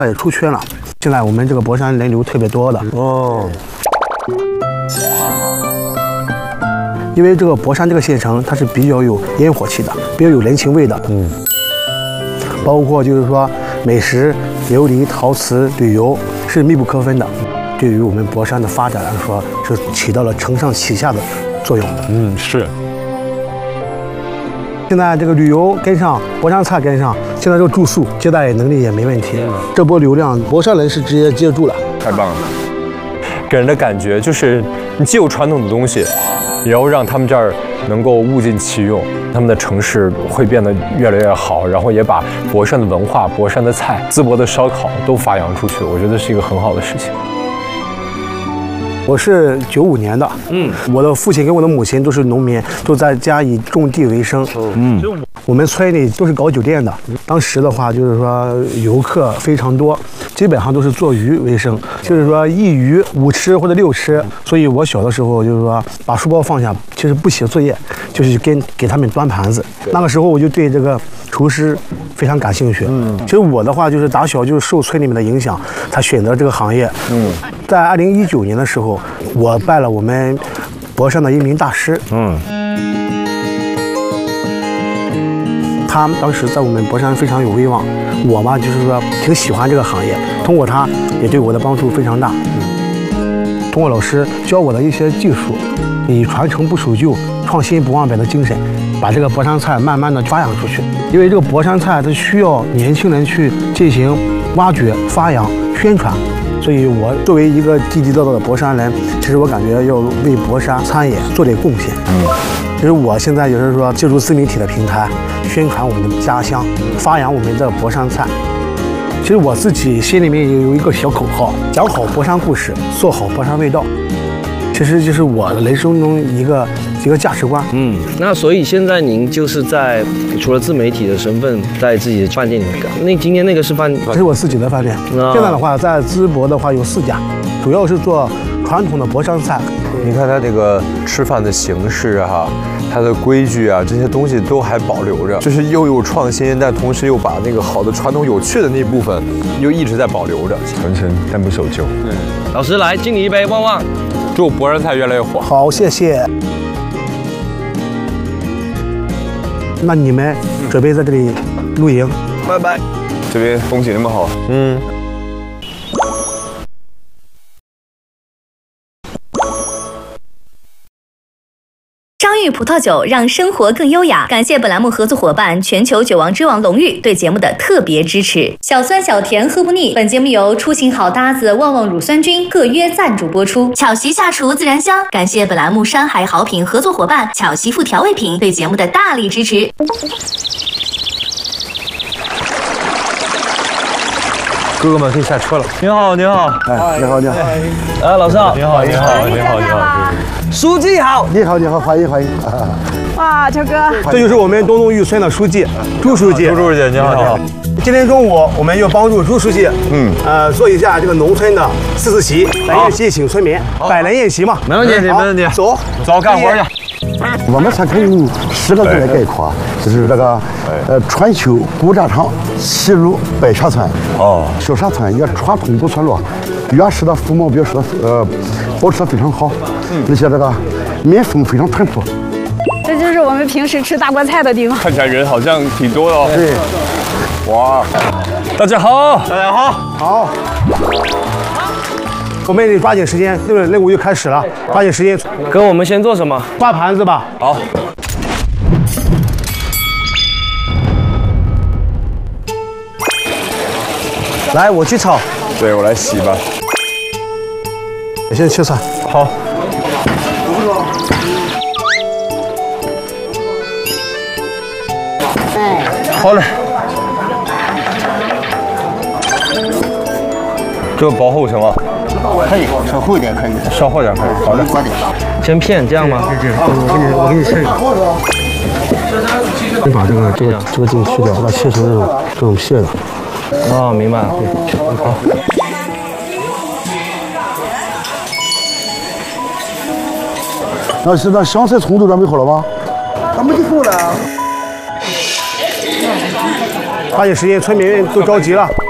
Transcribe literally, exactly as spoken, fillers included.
也出圈了。现在我们这个博山人流特别多的哦。因为这个博山这个县城，它是比较有烟火气的，比较有人情味的。嗯。包括就是说美食、琉璃、陶瓷、旅游是密不可分的，对于我们博山的发展来说是起到了承上启下的作用。 嗯，是。 现在这个旅游跟上，博山菜跟上，现在这个住宿接待能力也没问题。这波流量，博山人是直接接住了， 太棒了。给人的感觉就是你既有传统的东西，也要让他们这儿能够物尽其用，他们的城市会变得越来越好，然后也把博山的文化、博山的菜、淄博的烧烤都发扬出去，我觉得是一个很好的事情。 我是九五年的，嗯，我的父亲跟我的母亲都是农民，都在家以种地为生，嗯，我们村里都是搞酒店的，当时的话就是说游客非常多，基本上都是做鱼为生，就是说一鱼五吃或者六吃，所以我小的时候就是说把书包放下，其实不写作业，就是跟给他们端盘子。那个时候我就对这个厨师非常感兴趣，嗯，其实我的话就是打小就是受村里面的影响，才选择这个行业，嗯，在二零一九年的时候。我拜了我们博山的一名大师，嗯，他当时在我们博山非常有威望，我嘛就是说挺喜欢这个行业，通过他也对我的帮助非常大。嗯，通过老师教我的一些技术，以传承不守旧、创新不忘本的精神，把这个博山菜慢慢的发扬出去。因为这个博山菜它需要年轻人去进行挖掘、发扬、宣传。所以，我作为一个地地道道的博山人，其实我感觉要为博山餐饮做点贡献。嗯，其实我现在就是说，借助自媒体的平台，宣传我们的家乡，发扬我们的博山菜。其实我自己心里面也有一个小口号：讲好博山故事，做好博山味道。其实就是我的人生中一个一个价值观。 嗯，那所以现在您就是在除了自媒体的身份，在自己的饭店里面干。那今天那个是饭， 这是我自己的饭店。哦、现在的话，在淄博的话有四家，主要是做传统的博山菜。 你看它这个吃饭的形式啊，它的规矩啊，这些东西都还保留着，就是又有创新，但同时又把那个好的传统有趣的那部分又一直在保留着，传承但不守旧。对， 老师来敬你一杯，旺旺。 祝博山菜越来越火。 好，谢谢。那你们准备在这里露营？ 拜拜。这边风景那么好，嗯。 张裕葡萄酒让生活更优雅。感谢本栏目合作伙伴全球酒王之王龙裕对节目的特别支持。小酸小甜喝不腻。本节目由出行好搭子旺旺乳酸菌特约赞助播出。巧媳下厨自然香。感谢本栏目山海好品合作伙伴巧媳妇调味品对节目的大力支持。 哥哥们可以下车了。您好，您好， 哎，你好，你好， 哎，老少， 您好，您好，您好，您好， 书记好， 你好，你好，欢迎欢迎。 哇，秋哥， 这就是我们东东峪村的书记朱书记。 朱书记，你好，你好。 今天中午我们要帮助朱书记，嗯，呃，做一下这个农村的四四喜，百宴席请村民，百人宴席嘛， 没问题，没问题。 走， 走，干活去。 我们才可以用十个字来概括，就是这个呃川丘古战场西路百沙村。哦，小沙村一个传统古村落，原始的风貌表示的呃保持的非常好，而且这个民风非常淳朴。 这就是我们平时吃大锅菜的地方。 看起来人好像挺多的哦。 对。 哇，大家好， 大家好，好。我们得抓紧时间，这个任务又开始了，抓紧时间。 哥，我们先做什么？ 刮盘子吧。 好。 来，我去炒。 对，我来洗吧。 我先切菜。 好。 哎。 好嘞。这个薄厚行吗？ 可以，稍厚一点可以， 稍厚点可以。好的， 快点。 先片这样吗？ 是这样。我给你，我给你试一个。先把这个这个这个劲去掉，把它切成这种这种屑的。 哦，明白了。 好。 那是那香菜葱都准备好了吗？ 咱们就够了。抓紧时间，村民都着急了。